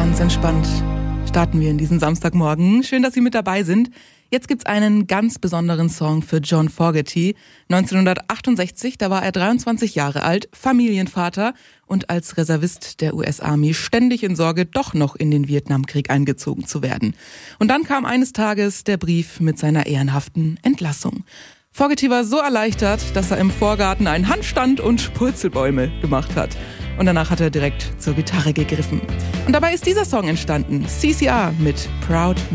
Ganz entspannt starten wir in diesen Samstagmorgen. Schön, dass Sie mit dabei sind. Jetzt gibt's einen ganz besonderen Song für John Fogerty. 1968, da war er 23 Jahre alt, Familienvater und als Reservist der US-Army ständig in Sorge, doch noch in den Vietnamkrieg eingezogen zu werden. Und dann kam eines Tages der Brief mit seiner ehrenhaften Entlassung. Fogerty war so erleichtert, dass er im Vorgarten einen Handstand und Purzelbäume gemacht hat. Und danach hat er direkt zur Gitarre gegriffen. Und dabei ist dieser Song entstanden, CCR mit Proud